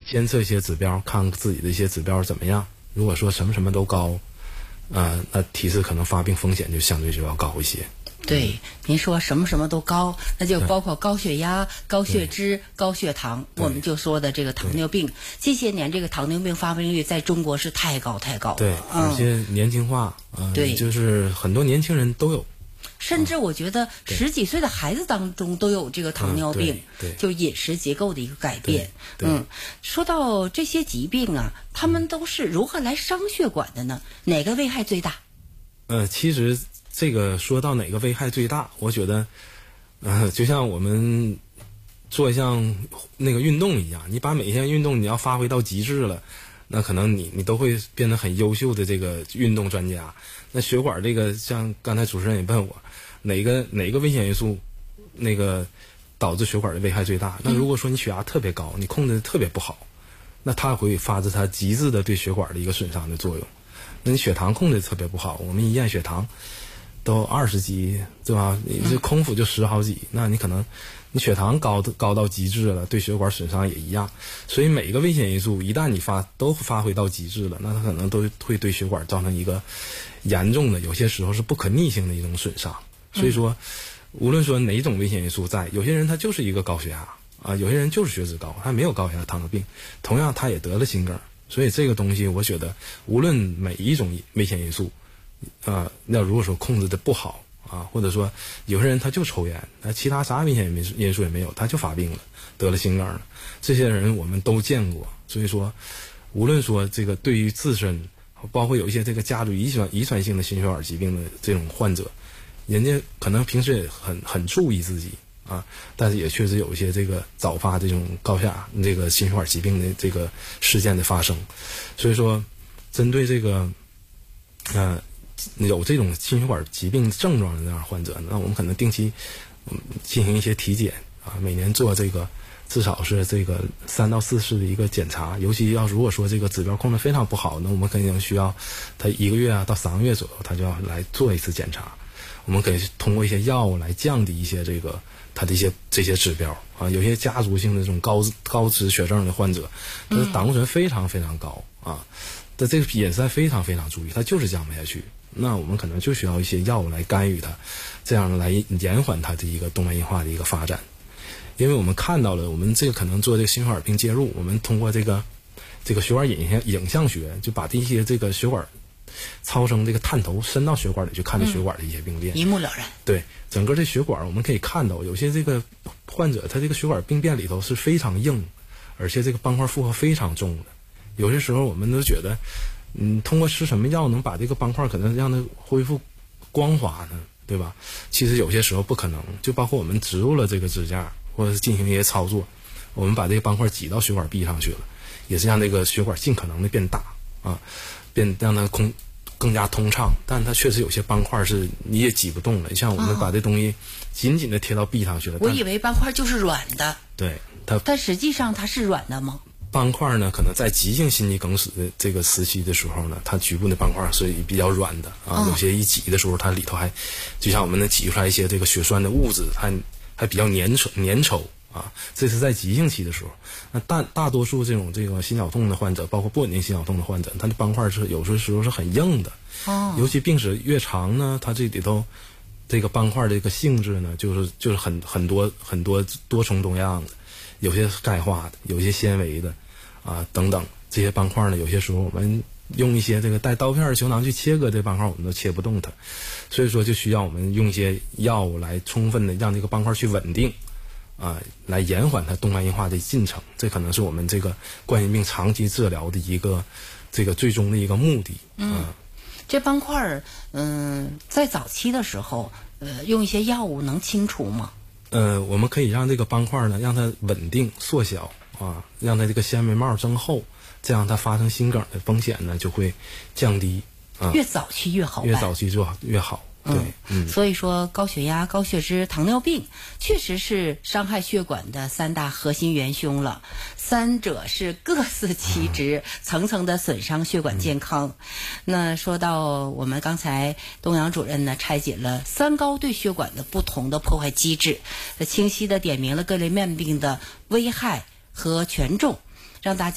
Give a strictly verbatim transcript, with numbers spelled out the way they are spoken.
监测一些指标，看自己的一些指标怎么样。如果说什么什么都高，呃，那提示可能发病风险就相对就要高一些。 对，您说什么什么都高，那就包括高血压、高血脂、高血糖，我们就说的这个糖尿病。这些年这个糖尿病发病率在中国是太高太高了。 对，而且年轻化，嗯、呃， 对， 就是很多年轻人都有。 甚至我觉得十几岁的孩子当中都有这个糖尿病， 嗯、对对就饮食结构的一个改变。 对对嗯，说到这些疾病啊，他们都是如何来伤血管的呢？哪个危害最大？ 呃，其实这个说到哪个危害最大，我觉得，呃，就像我们做一项那个运动一样，你把每一项运动你要发挥到极致了，那可能你你都会变得很优秀的这个运动专家。那血管这个，像刚才主持人也问我，哪个哪个危险因素，那个导致血管的危害最大？那如果说你血压特别高，你控制的特别不好，那它会发自它极致的对血管的一个损伤的作用。那你血糖控制的特别不好，我们一验血糖都二十几，对吧？你这空腹就十好几，那你可能你血糖高高到极致了，对血管损伤也一样。所以每一个危险因素一旦你发都发挥到极致了，那它可能都会对血管造成一个严重的，有些时候是不可逆性的一种损伤。所以说，无论说哪种危险因素在，有些人他就是一个高血压啊，有些人就是血脂高，他没有高血压糖尿病，同样他也得了心梗。所以这个东西，我觉得无论每一种危险因素，啊，那如果说控制的不好啊，或者说有些人他就抽烟，那其他啥危险因素也没有，他就发病了，得了心梗了，这些人我们都见过。所以说，无论说这个对于自身，包括有一些这个家族遗传遗传性的心血管疾病的这种患者，人家可能平时也很很注意自己啊，但是也确实有一些这个早发这种高血压这个心血管疾病的这个事件的发生。所以说，针对这个呃有这种心血管疾病症状的这样患者，那我们可能定期嗯进行一些体检啊，每年做这个至少是这个三到四次的一个检查。尤其要如果说这个指标控制非常不好，那我们肯定需要他一个月啊到三个月左右，他就要来做一次检查。我们可以通过一些药物来降低一些这个他的一些这些指标啊。有些家族性的这种高高脂血症的患者，他的胆固醇非常非常高啊，他这个饮食还非常非常注意，他就是降不下去。那我们可能就需要一些药物来干预它，这样来延缓它的一个动脉硬化的一个发展。因为我们看到了，我们这个可能做这个心血管病介入，我们通过这个这个血管影像影像学，就把这些这个血管超声这个探头伸到血管里去看这血管的一些病变， 嗯、一目了然。 对，整个这血管我们可以看到，有些这个患者他这个血管病变里头是非常硬，而且这个斑块负荷非常重的。有些时候我们都觉得，嗯，通过吃什么药能把这个斑块可能让它恢复光滑呢？对吧？其实有些时候不可能，就包括我们植入了这个支架，或者是进行一些操作，我们把这个斑块挤到血管壁上去了，也是让这个血管尽可能的变大啊，变让它空更加通畅。但它确实有些斑块是你也挤不动了，像我们把这东西紧紧的贴到壁上去了。 我以为斑块就是软的， 对它， 但实际上它是软的吗？ 斑块呢，可能在急性心肌梗死的这个时期的时候呢，它局部的斑块是比较软的啊，有些一挤的时候，它里头还就像我们能挤出来一些这个血栓的物质，还还比较粘稠粘稠啊。这是在急性期的时候。那大大多数这种这个心绞痛的患者，包括不稳定心绞痛的患者，他的斑块是有时候是很硬的。哦。尤其病史越长呢，它这里头这个斑块的这个性质呢，就是就是很很多很多多重多样的。有些钙化的，有些纤维的，啊等等，这些斑块呢，有些时候我们用一些这个带刀片的球囊去切割这斑块，我们都切不动它，所以说就需要我们用一些药物来充分的让这个斑块去稳定，啊，来延缓它动脉硬化的进程。这可能是我们这个冠心病长期治疗的一个这个最终的一个目的。 嗯，啊、这斑块，嗯，在早期的时候，呃，用一些药物能清除吗？ 呃，我们可以让这个斑块呢，让它稳定缩小啊，让它这个纤维帽增厚，这样它发生心梗的风险呢就会降低啊。 越早期越好， 越早期就越好。对， 嗯，嗯，所以说高血压、高血脂、糖尿病确实是伤害血管的三大核心元凶了。三者是各司其职，嗯、层层的损伤血管健康。嗯、那说到我们刚才东阳主任呢，拆解了三高对血管的不同的破坏机制，清晰的点明了各类慢病的危害和权重，让大家